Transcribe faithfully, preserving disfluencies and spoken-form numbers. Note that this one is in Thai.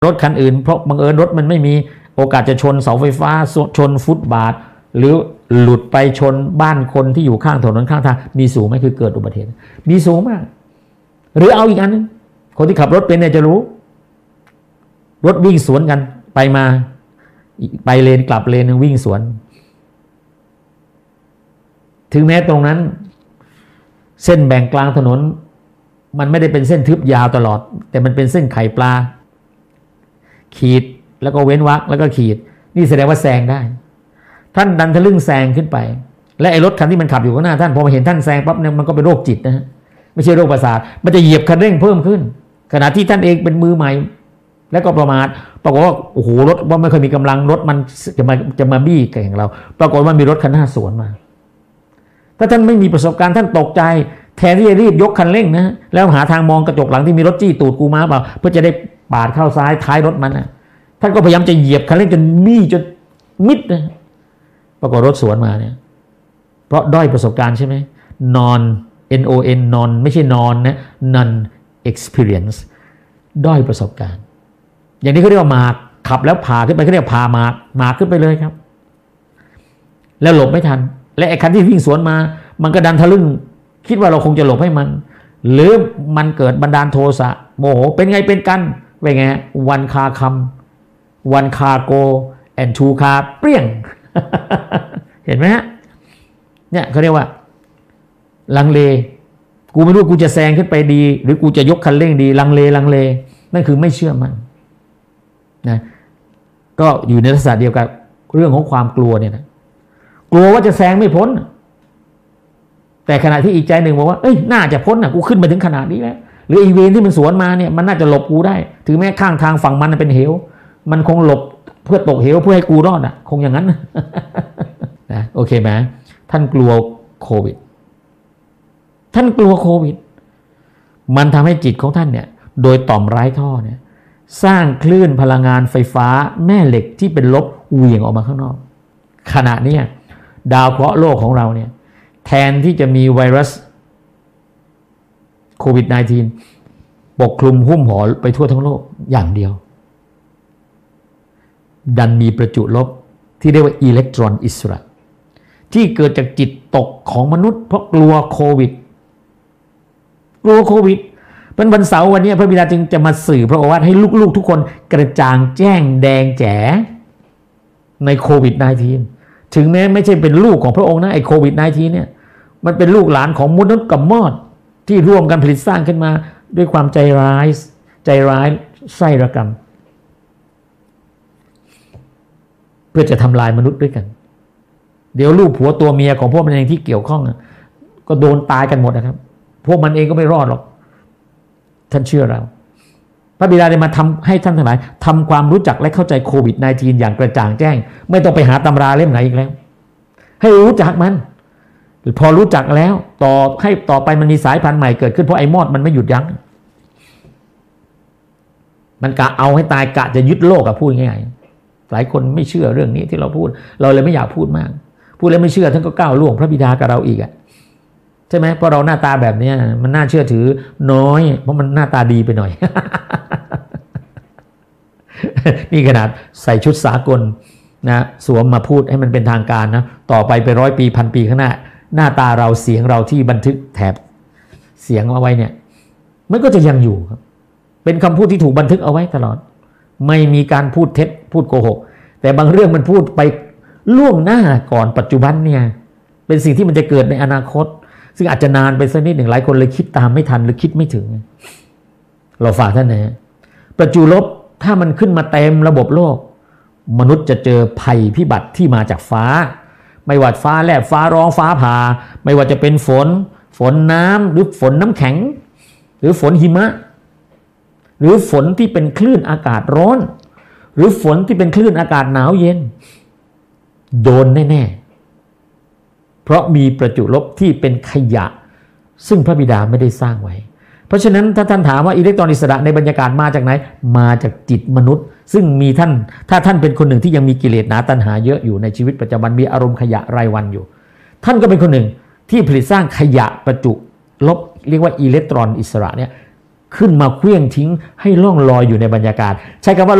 รถคันอื่นเพราะบังเอิญรถมันไม่มีโอกาสจะชนเสาไฟฟ้าชนฟุตบาทหรือหลุดไปชนบ้านคนที่อยู่ข้างถนนข้างทางมีสูงไหมคือเกิดอุบัติเหตุมีสูงมากหรือเอาอีกอันนึงคนที่ขับรถเป็นเนี่ยจะรู้รถวิ่งสวนกันไปมาไปเลนกลับเลนนึงวิ่งสวนถึงแม้ตรงนั้นเส้นแบ่งกลางถนนมันไม่ได้เป็นเส้นทึบยาวตลอดแต่มันเป็นเส้นไข่ปลาขีดแล้วก็เว้นวรรคแล้วก็ขีดนี่แสดงว่าแซงได้ท่านดันทะลึ่งแซงขึ้นไปและไอ้รถคันที่มันขับอยู่ข้างหน้าท่านพอมาเห็นท่านแซงปั๊บเนี่ยมันก็เป็นโรคจิตนะฮะไม่ใช่โรคประสาทมันจะเหยียบคันเร่งเพิ่มขึ้นขณะที่ท่านเองเป็นมือใหม่แล้วก็ประมาทปรากฏว่าโอ้โหรถว่าไม่เคยมีกำลังรถมันจะมาจะมาบี้แข่งเราปรากฏว่ามีรถคันหน้าสวนมาถ้าท่านไม่มีประสบการณ์ท่านตกใจแทนที่จะรีบยกคันเร่งนะแล้วหาทางมองกระจกหลังที่มีรถจี้ตูดกูมาเปล่าเพื่อจะได้ปาดเข้าซ้ายท้ายรถมันนะท่านก็พยายามจะเหยียบคันเร่งจนบี้จนมิดนะปรากฏรถสวนมาเนี่ยเพราะด้อยประสบการณ์ใช่ไหม non n o n non ไม่ใช่นอนนะ non experience ด้อยประสบการณ์อย่างนี้เขาเรียกว่ามาขับแล้วผ่าขึ้นไปเขาเรียกพามามาขึ้นไปเลยครับแล้วหลบไม่ทันและไอ้คันที่วิ่งสวนมามันก็ดันทะลึ่งคิดว่าเราคงจะหลบให้มันหรือมันเกิดบันดาลโทสะโมโหเป็นไงเป็นกันเป็นไงวันคาคำวันคาโกแอนทูคาเปรี้ยง เห็นไหมฮะเนี่ยเขาเรียกว่าลังเลกูไม่รู้กูจะแซงขึ้นไปดีหรือกูจะยกคันเร่งดีลังเลลังเลนั่นคือไม่เชื่อมั่นนะก็อยู่ในลักษณะเดียวกับเรื่องของความกลัวเนี่ยนะกลัวว่าจะแซงไม่พ้นแต่ขณะที่อีกใจหนึ่งบอกว่าเอ้ยน่าจะพ้นอ่ะกูขึ้นมาถึงขนาดนี้แล้วหรืออีเวนที่มันสวนมาเนี่ยมันน่าจะหลบกูได้ถึงแม้ข้างทางฝั่งมันเป็นเหวมันคงหลบเพื่อตกเหวเพื่อให้กูรอดอ่ะคงอย่างนั้นนะโอเคไหมท่านกลัวโควิดท่านกลัวโควิดมันทำให้จิตของท่านเนี่ยโดยต่อมไร้ท่อเนี่ยสร้างคลื่นพลังงานไฟฟ้าแม่เหล็กที่เป็นลบเหวี่ยงออกมาข้างนอกขณะนี้ดาวเคราะห์โลกของเราเนี่ยแทนที่จะมีไวรัสโควิด สิบเก้า ปกคลุมหุ้มห่อไปทั่วทั้งโลกอย่างเดียวดันมีประจุลบที่เรียกว่าอิเล็กตรอนอิสระที่เกิดจากจิตตกของมนุษย์เพราะกลัวโควิดกลัวโควิดเป็นวันเสาร์วันนี้พระบิดาจึงจะมาสื่อพระโอวาทให้ลูกๆทุกคนกระจ่างแจ้งแดงแจ๋ในโควิด สิบเก้า ถึงแม้ไม่ใช่เป็นลูกของพระองค์นะไอ้โควิด สิบเก้า เนี่ยมันเป็นลูกหลานของมนุษย์กับมอดที่ร่วมกันผลิตสร้างขึ้นมาด้วยความใจร้ายใจร้ายไส้ระกำเพื่อจะทำลายมนุษย์ด้วยกันเดี๋ยวลูกผัวตัวเมียของพวกมันเองที่เกี่ยวข้องก็โดนตายกันหมดนะครับพวกมันเองก็ไม่รอดหรอกท่านเชื่อเราพระบิดาได้มาทำให้ท่านทั้งหลายทำความรู้จักและเข้าใจโควิด สิบเก้า อย่างกระจ่างแจ้งไม่ต้องไปหาตำราเล่มไหนอีกแล้วให้รู้จักมันพอรู้จักแล้วต่อให้ต่อไปมันมีสายพันธุ์ใหม่เกิดขึ้นเพราะไอ้มอดมันไม่หยุดยั้งมันกะเอาให้ตายกะจะยึดโลกอะพูดง่ายๆหลายคนไม่เชื่อเรื่องนี้ที่เราพูดเราเลยไม่อยากพูดมากพูดแล้วไม่เชื่อท่านก็ก้าวล่วงพระบิดากับเราอีกอะใช่ไหมเพราะเราหน้าตาแบบนี้มันน่าเชื่อถือน้อยเพราะมันหน้าตาดีไปหน่อย นี่ขนาดใส่ชุดสากลนะสวมมาพูดให้มันเป็นทางการนะต่อไปไปร้อยปีพันปีข้างหน้าหน้าตาเราเสียงเราที่บันทึกแถบเสียงเอาไว้เนี่ยมันก็จะยังอยู่ครับเป็นคำพูดที่ถูกบันทึกเอาไว้ตลอดไม่มีการพูดเท็จพูดโกหกแต่บางเรื่องมันพูดไปล่วงหน้าก่อนปัจจุบันเนี่ยเป็นสิ่งที่มันจะเกิดในอนาคตซึ่งอาจจะนานไปสักนิดหนึ่งหลายคนเลยคิดตามไม่ทันหรือคิดไม่ถึงเราฝากท่านนะประจุลบถ้ามันขึ้นมาเต็มระบบโลกมนุษย์จะเจอภัยพิบัติที่มาจากฟ้าไม่ว่าฟ้าแลบฟ้าร้องฟ้าผ่าไม่ว่าจะเป็นฝนฝนน้ำหรือฝนน้ำแข็งหรือฝนหิมะหรือฝนที่เป็นคลื่นอากาศร้อนหรือฝนที่เป็นคลื่นอากาศหนาวเย็นโดนแน่ๆเพราะมีประจุลบที่เป็นขยะซึ่งพระบิดาไม่ได้สร้างไว้เพราะฉะนั้นถ้าท่านถามว่าอิเล็กตรอนอิสระในบรรยากาศมาจากไหนมาจากจิตมนุษย์ซึ่งมีท่านถ้าท่านเป็นคนหนึ่งที่ยังมีกิเลสหนาตัณหาเยอะอยู่ในชีวิตประจำวันมีอารมณ์ขยะรายวันอยู่ท่านก็เป็นคนหนึ่งที่ผลิตสร้างขยะประจุลบเรียกว่าอิเล็กตรอนอิสระเนี่ยขึ้นมาเคลื่องทิ้งให้ล่องลอยอยู่ในบรรยากาศใช้คำว่า